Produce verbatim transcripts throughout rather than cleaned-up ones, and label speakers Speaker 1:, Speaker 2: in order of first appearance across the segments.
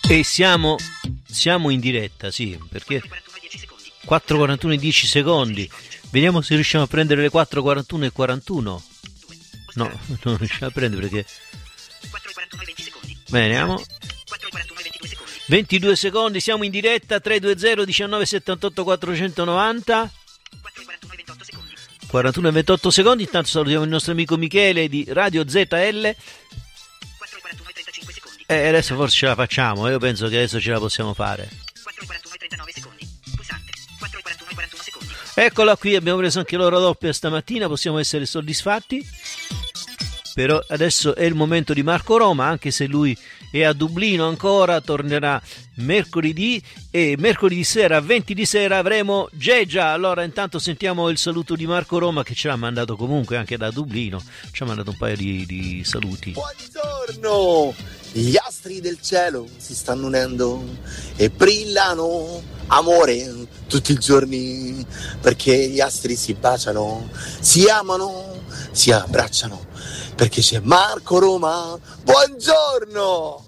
Speaker 1: E siamo, siamo in diretta, sì, perché quattro e quarantuno e dieci secondi. Vediamo se riusciamo a prendere le quattro e quarantuno e quarantuno. No, non riusciamo a prendere perché... Bene, andiamo. ventidue secondi, siamo in diretta. Tre due zero diciannove settantotto quattrocentonovanta. quarantuno e ventotto secondi. Intanto salutiamo il nostro amico Michele di Radio Z L. E eh, adesso forse ce la facciamo, io penso che adesso ce la possiamo fare. Eccola qui, abbiamo preso anche l'ora doppia stamattina, possiamo essere soddisfatti. Però adesso è il momento di Marco Roma, anche se lui è a Dublino ancora, tornerà mercoledì e mercoledì sera a venti di sera avremo Geggia. Allora intanto sentiamo il saluto di Marco Roma, che ce l'ha mandato comunque anche da Dublino, ci ha mandato un paio di, di saluti.
Speaker 2: Buongiorno, gli astri del cielo si stanno unendo e brillano amore tutti i giorni, perché gli astri si baciano, si amano, si abbracciano, perché c'è Marco Roma. Buongiorno!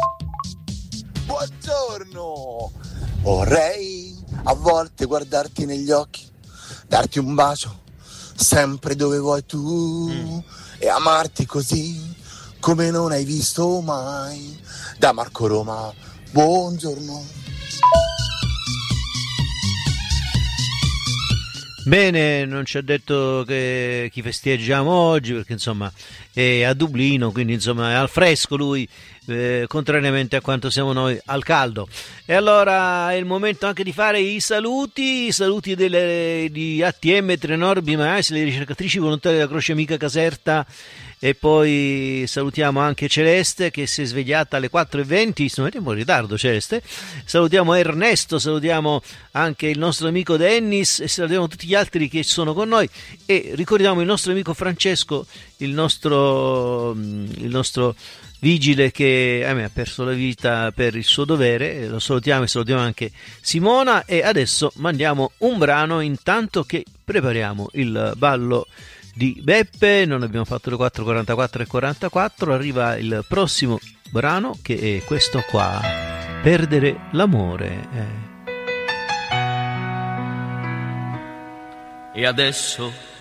Speaker 2: Buongiorno! Vorrei a volte guardarti negli occhi, darti un bacio, sempre dove vuoi tu, mm. e amarti così come non hai visto mai. Da Marco Roma, buongiorno.
Speaker 1: Bene, non ci ha detto che chi festeggiamo oggi, perché insomma è a Dublino, quindi insomma è al fresco lui, eh, contrariamente a quanto siamo noi al caldo. E allora è il momento anche di fare i saluti, i saluti delle, di A T M, Trenor, B M S, le ricercatrici volontarie della Croce Amica Caserta. E poi salutiamo anche Celeste, che si è svegliata alle quattro e venti, sono un po' in ritardo Celeste. Salutiamo Ernesto, salutiamo anche il nostro amico Dennis e salutiamo tutti gli altri che sono con noi, e ricordiamo il nostro amico Francesco, il nostro, il nostro vigile che a me ha perso la vita per il suo dovere. Lo salutiamo e salutiamo anche Simona. E adesso mandiamo un brano intanto che prepariamo il ballo di Beppe. Non abbiamo fatto le quattro e quarantaquattro e quarantaquattro. Arriva il prossimo brano, che è questo qua, Perdere l'amore. eh.
Speaker 3: E adesso